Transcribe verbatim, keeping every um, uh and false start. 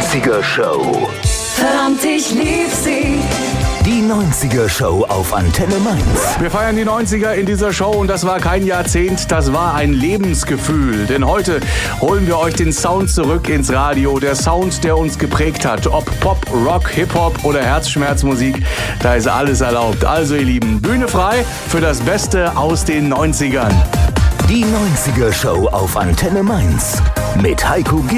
neunziger Show. Verdammt, ich lieb sie. Die neunziger Show auf Antenne Mainz. Wir feiern die neunziger in dieser Show und das war kein Jahrzehnt, das war ein Lebensgefühl. Denn heute holen wir euch den Sound zurück ins Radio. Der Sound, der uns geprägt hat. Ob Pop, Rock, Hip-Hop oder Herzschmerzmusik, da ist alles erlaubt. Also ihr Lieben, Bühne frei für das Beste aus den neunzigern. Die neunziger Show auf Antenne Mainz mit Heiko G.